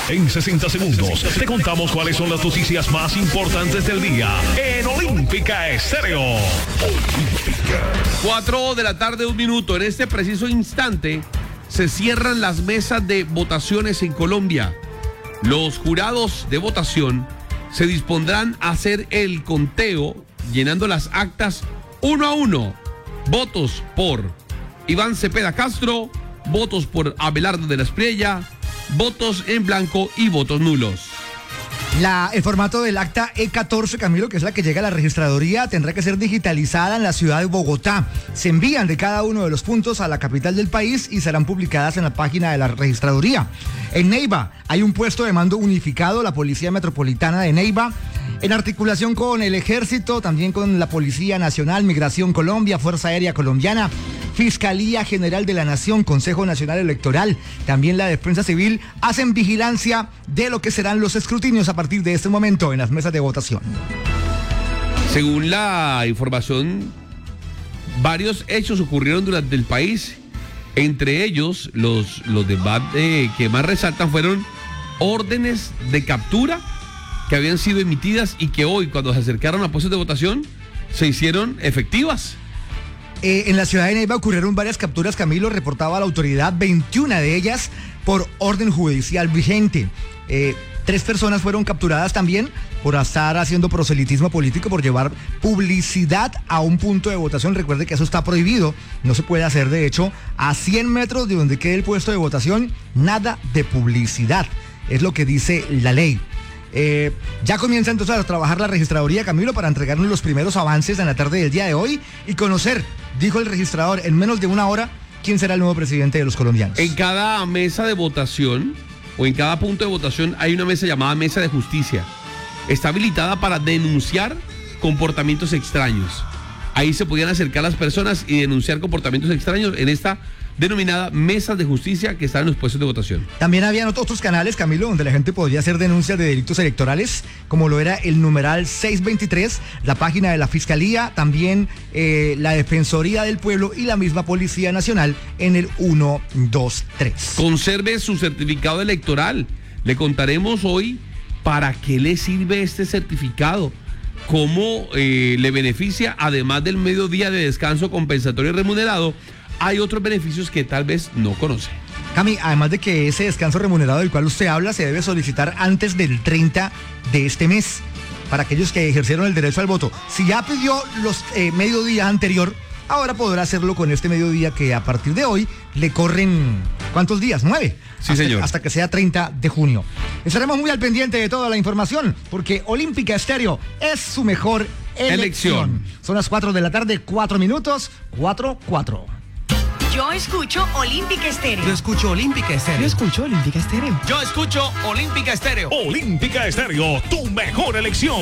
En 60 segundos te contamos cuáles son las noticias más importantes del día en Olímpica Estéreo. 4 de la tarde, 1 minuto. En este preciso instante se cierran las mesas de votaciones en Colombia. Los jurados de votación se dispondrán a hacer el conteo, llenando las actas uno a uno. Votos por Iván Cepeda Castro, votos por Abelardo de la Espriella, votos en blanco y votos nulos. El formato del acta E14, Camilo, que es la que llega a la registraduría, tendrá que ser digitalizada en la ciudad de Bogotá. Se envían de cada uno de los puntos a la capital del país y serán publicadas en la página de la registraduría. En Neiva hay un puesto de mando unificado, la Policía Metropolitana de Neiva, en articulación con el Ejército, también con la Policía Nacional, Migración Colombia, Fuerza Aérea Colombiana, Fiscalía General de la Nación, Consejo Nacional Electoral, también la Defensa Civil, hacen vigilancia de lo que serán los escrutinios a partir de este momento en las mesas de votación. Según la información, varios hechos ocurrieron durante el país. Entre ellos, los que más resaltan fueron órdenes de captura que habían sido emitidas y que hoy, cuando se acercaron a puestos de votación, se hicieron efectivas. En la ciudad de Neiva ocurrieron varias capturas, Camilo, reportaba la autoridad, 21 de ellas por orden judicial vigente. 3 personas fueron capturadas también por estar haciendo proselitismo político, por llevar publicidad a un punto de votación. Recuerde que eso está prohibido, no se puede hacer. De hecho, a 100 metros de donde quede el puesto de votación, nada de publicidad. Es lo que dice la ley. Ya comienza entonces a trabajar la registraduría, Camilo, para entregarnos los primeros avances en la tarde del día de hoy y conocer, dijo el registrador, en menos de una hora, quién será el nuevo presidente de los colombianos. En cada mesa de votación o en cada punto de votación hay una mesa llamada mesa de justicia. Está habilitada para denunciar comportamientos extraños. Ahí se podían acercar las personas y denunciar comportamientos extraños en esta denominada mesas de justicia que están en los puestos de votación. También habían otros canales, Camilo, donde la gente podía hacer denuncias de delitos electorales, como lo era el numeral 623, la página de la Fiscalía, también la Defensoría del Pueblo y la misma Policía Nacional en el 123. Conserve su certificado electoral. Le contaremos hoy para qué le sirve este certificado, cómo le beneficia, además del mediodía de descanso compensatorio y remunerado. Hay otros beneficios que tal vez no conoce. Cami, además de que ese descanso remunerado del cual usted habla se debe solicitar antes del 30 de este mes para aquellos que ejercieron el derecho al voto. Si ya pidió los mediodía anterior, ahora podrá hacerlo con este mediodía que a partir de hoy le corren, ¿cuántos días? 9. Sí, señor. Hasta que sea 30 de junio. Estaremos muy al pendiente de toda la información porque Olímpica Estéreo es su mejor elección. Son las 4 de la tarde, 4 minutos, 4:04. Yo escucho Olímpica Estéreo. Yo escucho Olímpica Estéreo. Yo escucho Olímpica Estéreo. Yo escucho Olímpica Estéreo. Olímpica Estéreo, tu mejor elección.